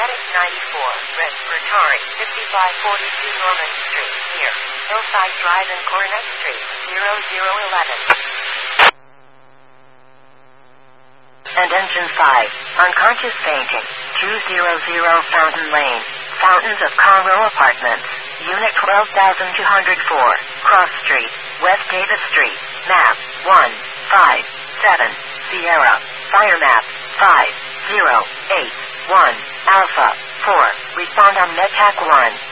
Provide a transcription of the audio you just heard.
Medic 94, Respiratory, 5542 Norman Street, near Hillside Drive and Coronet Street, 0011. And Engine 5, unconscious fainting, 200 Fountain Lane, Fountains of Conroe Apartments, Unit 12204, Cross Street, West Davis Street, map 157, Sierra, fire map 5081, Alpha 4, respond on NetTac 1.